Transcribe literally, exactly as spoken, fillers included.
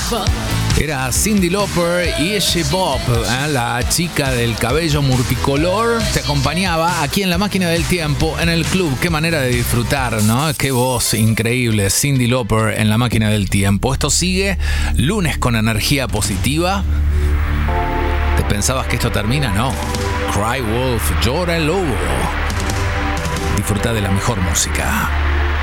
Era Cyndi Lauper y She Bop, ¿eh? La chica del cabello multicolor, te acompañaba aquí en La Máquina del Tiempo, en el club. Qué manera de disfrutar, ¿no? Qué voz increíble, Cyndi Lauper en La Máquina del Tiempo. Esto sigue, lunes con energía positiva. ¿Te pensabas que esto termina? No. Cry Wolf, llora el lobo. Disfruta de la mejor música.